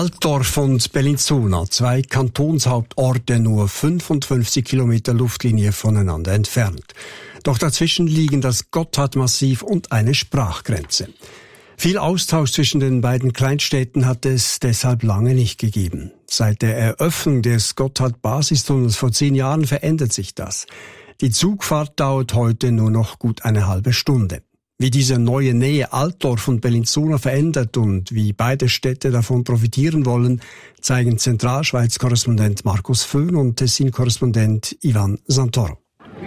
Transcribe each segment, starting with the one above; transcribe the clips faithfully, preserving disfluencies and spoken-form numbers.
Altdorf und Bellinzona, zwei Kantonshauptorte, nur fünfundfünfzig Kilometer Luftlinie voneinander entfernt. Doch dazwischen liegen das Gotthardmassiv und eine Sprachgrenze. Viel Austausch zwischen den beiden Kleinstädten hat es deshalb lange nicht gegeben. Seit der Eröffnung des Gotthard-Basistunnels vor zehn Jahren verändert sich das. Die Zugfahrt dauert heute nur noch gut eine halbe Stunde. Wie diese neue Nähe Altdorf und Bellinzona verändert und wie beide Städte davon profitieren wollen, zeigen Zentralschweiz-Korrespondent Markus Föhn und Tessin-Korrespondent Ivan Santoro.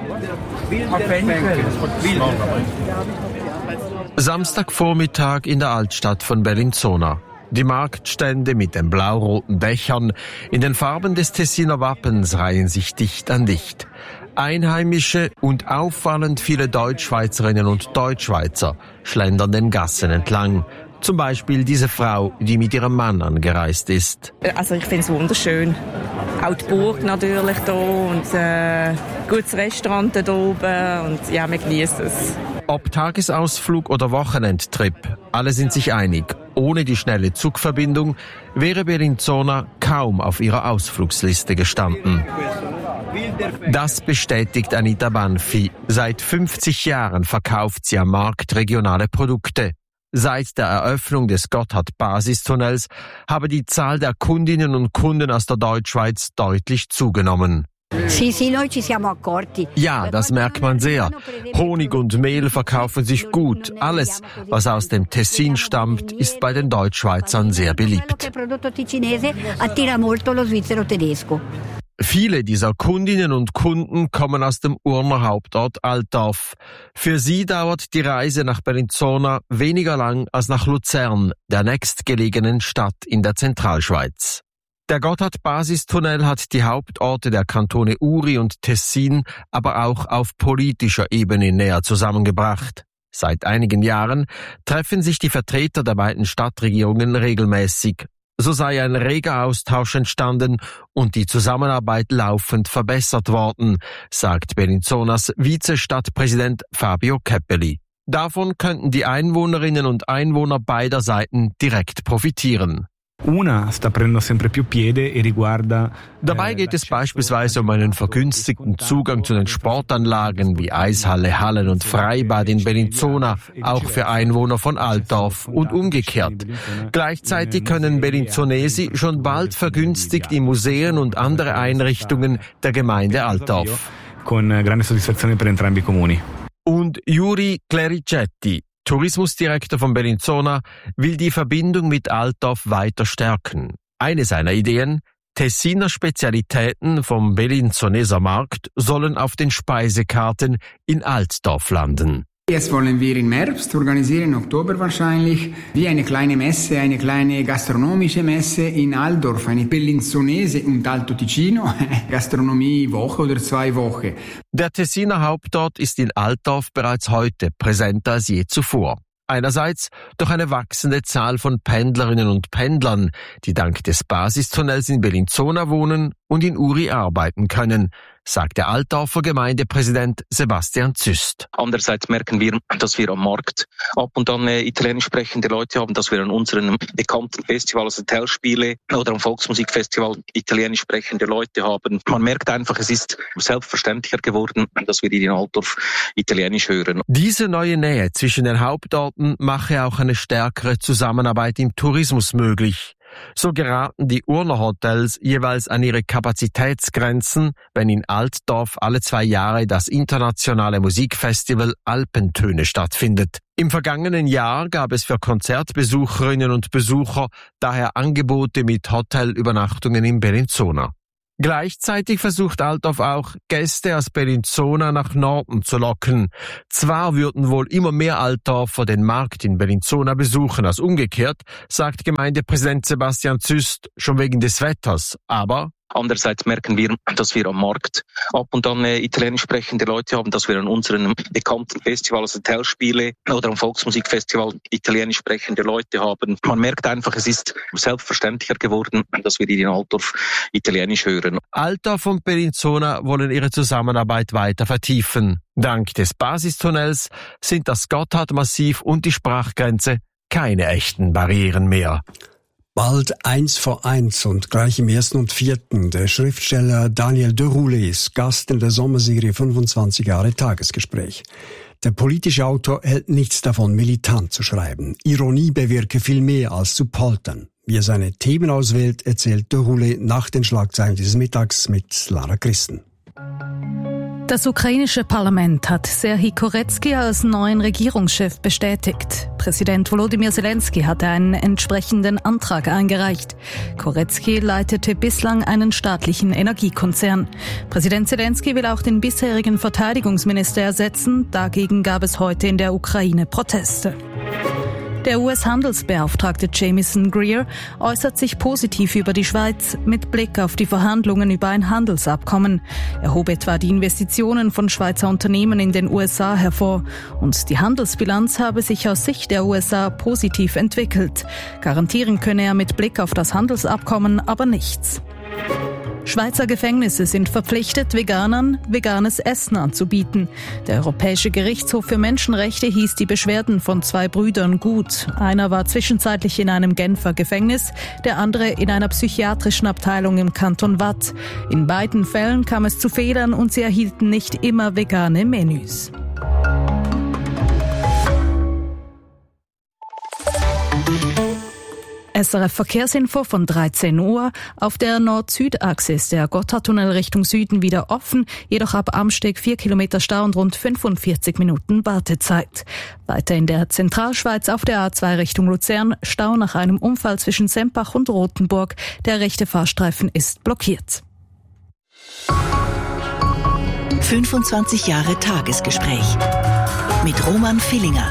Samstagvormittag in der Altstadt von Bellinzona. Die Marktstände mit den blau-roten Dächern in den Farben des Tessiner Wappens reihen sich dicht an dicht. Einheimische und auffallend viele Deutschschweizerinnen und Deutschschweizer schlendern den Gassen entlang. Zum Beispiel diese Frau, die mit ihrem Mann angereist ist. Also ich finde es wunderschön. Auch die Burg natürlich hier und äh, gutes Restaurant da oben und ja, wir genießen es. Ob Tagesausflug oder Wochenendtrip, alle sind sich einig. Ohne die schnelle Zugverbindung wäre Bellinzona kaum auf ihrer Ausflugsliste gestanden. Das bestätigt Anita Banfi. Seit fünfzig Jahren verkauft sie am Markt regionale Produkte. Seit der Eröffnung des Gotthard-Basistunnels habe die Zahl der Kundinnen und Kunden aus der Deutschschweiz deutlich zugenommen. Ja, das merkt man sehr. Honig und Mehl verkaufen sich gut. Alles, was aus dem Tessin stammt, ist bei den Deutschschweizern sehr beliebt. Viele dieser Kundinnen und Kunden kommen aus dem Urner Hauptort Altdorf. Für sie dauert die Reise nach Bellinzona weniger lang als nach Luzern, der nächstgelegenen Stadt in der Zentralschweiz. Der Gotthard-Basistunnel hat die Hauptorte der Kantone Uri und Tessin aber auch auf politischer Ebene näher zusammengebracht. Seit einigen Jahren treffen sich die Vertreter der beiden Stadtregierungen regelmäßig. So sei ein reger Austausch entstanden und die Zusammenarbeit laufend verbessert worden, sagt Bellinzonas Vize-Stadtpräsident Fabio Keppeli. Davon könnten die Einwohnerinnen und Einwohner beider Seiten direkt profitieren. Dabei geht es beispielsweise um einen vergünstigten Zugang zu den Sportanlagen wie Eishalle, Hallen und Freibad in Bellinzona, auch für Einwohner von Altdorf und umgekehrt. Gleichzeitig können Bellinzonesi schon bald vergünstigt in Museen und andere Einrichtungen der Gemeinde Altdorf. Und Juri Clericetti, Tourismusdirektor von Bellinzona, will die Verbindung mit Altdorf weiter stärken. Eine seiner Ideen: Tessiner Spezialitäten vom Bellinzoneser Markt sollen auf den Speisekarten in Altdorf landen. Jetzt wollen wir im Herbst organisieren, im Oktober wahrscheinlich, wie eine kleine Messe, eine kleine gastronomische Messe in Altdorf, eine Bellinzonese und Alto Ticino, Gastronomiewoche oder zwei Wochen. Der Tessiner Hauptort ist in Altdorf bereits heute präsenter als je zuvor. Einerseits durch eine wachsende Zahl von Pendlerinnen und Pendlern, die dank des Basistunnels in Bellinzona wohnen und in Uri arbeiten können, sagt der Altdorfer Gemeindepräsident Sebastian Züst. Andererseits merken wir, dass wir am Markt ab und an äh, italienisch sprechende Leute haben, dass wir an unseren bekannten Festivals, also Hotelspiele oder am Volksmusikfestival italienisch sprechende Leute haben. Man merkt einfach, es ist selbstverständlicher geworden, dass wir in Altdorf italienisch hören. Diese neue Nähe zwischen den Hauptorten mache auch eine stärkere Zusammenarbeit im Tourismus möglich. So geraten die Urner Hotels jeweils an ihre Kapazitätsgrenzen, wenn in Altdorf alle zwei Jahre das internationale Musikfestival Alpentöne stattfindet. Im vergangenen Jahr gab es für Konzertbesucherinnen und Besucher daher Angebote mit Hotelübernachtungen in Bellinzona. Gleichzeitig versucht Altdorf auch, Gäste aus Bellinzona nach Norden zu locken. Zwar würden wohl immer mehr Altdorfer den Markt in Bellinzona besuchen als umgekehrt, sagt Gemeindepräsident Sebastian Züst, schon wegen des Wetters, aber Andererseits merken wir, dass wir am Markt ab und an äh, italienisch sprechende Leute haben, dass wir an unseren bekannten Festivals, also Hotelspiele oder am Volksmusikfestival italienisch sprechende Leute haben. Man merkt einfach, es ist selbstverständlicher geworden, dass wir in Altdorf italienisch hören. Altdorf und Bellinzona wollen ihre Zusammenarbeit weiter vertiefen. Dank des Basistunnels sind das Gotthardmassiv und die Sprachgrenze keine echten Barrieren mehr. Bald eins vor eins und gleich im ersten und vierten. Der Schriftsteller Daniel Deroulet ist Gast in der Sommerserie fünfundzwanzig Jahre Tagesgespräch. Der politische Autor hält nichts davon, militant zu schreiben. Ironie bewirke viel mehr als zu poltern. Wie er seine Themen auswählt, erzählt Deroulet nach den Schlagzeilen dieses Mittags mit Lara Christen. Das ukrainische Parlament hat Serhij Koretskij als neuen Regierungschef bestätigt. Präsident Volodymyr Zelensky hatte einen entsprechenden Antrag eingereicht. Koretskij leitete bislang einen staatlichen Energiekonzern. Präsident Zelensky will auch den bisherigen Verteidigungsminister ersetzen. Dagegen gab es heute in der Ukraine Proteste. Der U S-Handelsbeauftragte Jamieson Greer äußert sich positiv über die Schweiz mit Blick auf die Verhandlungen über ein Handelsabkommen. Er hob etwa die Investitionen von Schweizer Unternehmen in den U S A hervor. Und die Handelsbilanz habe sich aus Sicht der U S A positiv entwickelt. Garantieren könne er mit Blick auf das Handelsabkommen aber nichts. Schweizer Gefängnisse sind verpflichtet, Veganern veganes Essen anzubieten. Der Europäische Gerichtshof für Menschenrechte hieß die Beschwerden von zwei Brüdern gut. Einer war zwischenzeitlich in einem Genfer Gefängnis, der andere in einer psychiatrischen Abteilung im Kanton Waadt. In beiden Fällen kam es zu Fehlern und sie erhielten nicht immer vegane Menüs. S R F Verkehrsinfo von dreizehn Uhr. Auf der Nord-Süd-Achse ist der Gotthardtunnel Richtung Süden wieder offen, jedoch ab Amsteg vier Kilometer Stau und rund fünfundvierzig Minuten Wartezeit. Weiter in der Zentralschweiz auf der A zwei Richtung Luzern, Stau nach einem Unfall zwischen Sempach und Rothenburg. Der rechte Fahrstreifen ist blockiert. fünfundzwanzig Jahre Tagesgespräch mit Roman Villinger.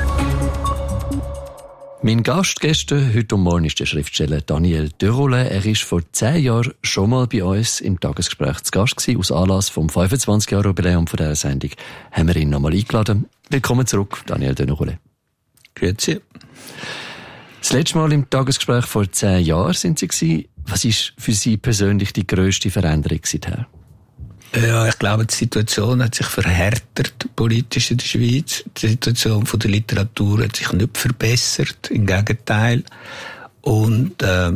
Mein Gast gestern, heute und morgen, ist der Schriftsteller Daniel Deroulet. Er ist vor zehn Jahren schon mal bei uns im Tagesgespräch zu Gast gewesen. Aus Anlass vom fünfundzwanzig Jahre Jubiläum von dieser Sendung haben wir ihn nochmal eingeladen. Willkommen zurück, Daniel Deroulet. Grüezi. Das letzte Mal im Tagesgespräch vor zehn Jahren sind Sie gewesen. Was ist für Sie persönlich die grösste Veränderung seither? Ja, ich glaube, die Situation hat sich verhärtet, politisch in der Schweiz. Die Situation von der Literatur hat sich nicht verbessert, im Gegenteil. Und äh,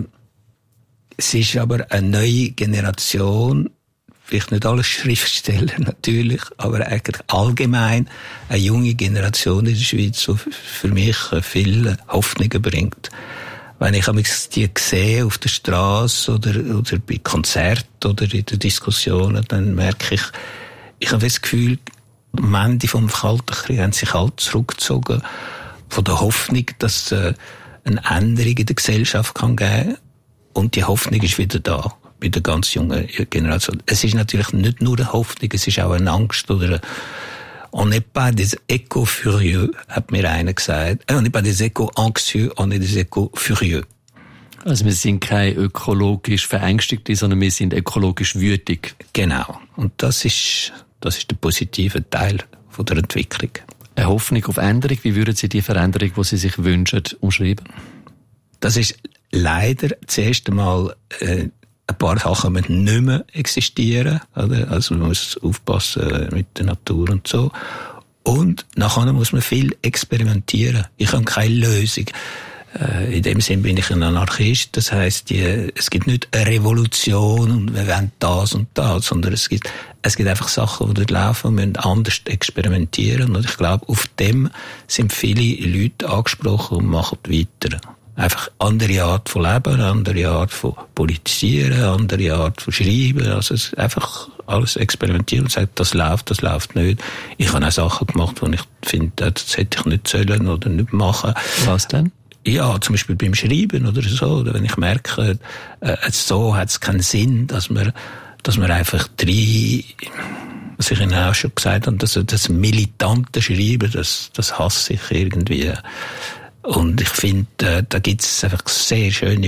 es ist aber eine neue Generation, vielleicht nicht alle Schriftsteller natürlich, aber eigentlich allgemein eine junge Generation in der Schweiz, die für mich viel Hoffnung bringt. Wenn ich die sehe auf der Straße oder, oder bei Konzerten oder in den Diskussionen, dann merke ich, ich habe das Gefühl, am Ende vom Kalten Krieg haben sich alle zurückgezogen von der Hoffnung, dass es eine Änderung in der Gesellschaft kann geben. Und die Hoffnung ist wieder da, bei der ganz jungen Generation. Es ist natürlich nicht nur eine Hoffnung, es ist auch eine Angst oder eine On n'est pas des échos furieux, hat mir einer gesagt. On n'est pas des échos anxieux, on est des échos furieux. Also wir sind kein ökologisch Verängstigte, sondern wir sind ökologisch wütig. Genau. Und das ist, das ist der positive Teil von der Entwicklung. Eine Hoffnung auf Änderung. Wie würden Sie die Veränderung, die Sie sich wünschen, umschreiben? Das ist leider das erste Mal, äh, ein paar Sachen müssen nicht mehr existieren, oder? Also man muss aufpassen mit der Natur und so. Und nachher muss man viel experimentieren. Ich habe keine Lösung. In dem Sinn bin ich ein Anarchist. Das heisst, die, es gibt nicht eine Revolution und wir wollen das und das, sondern es gibt, es gibt einfach Sachen, die dort laufen, wir müssen anders experimentieren. Und ich glaube, auf dem sind viele Leute angesprochen und machen weiter. Einfach andere Art von Leben, andere Art von Politisieren, andere Art von Schreiben. Also es einfach alles experimentieren und sagen, das läuft, das läuft nicht. Ich habe auch Sachen gemacht, wo ich finde, das hätte ich nicht sollen oder nicht machen. Was denn? Ja, zum Beispiel beim Schreiben oder so. Oder wenn ich merke, äh, so hat es keinen Sinn, dass man, dass man einfach drei, was ich Ihnen auch schon gesagt habe, das, das militante Schreiben, das, das hasse ich irgendwie. Und ich finde, äh, da gibt es einfach sehr schöne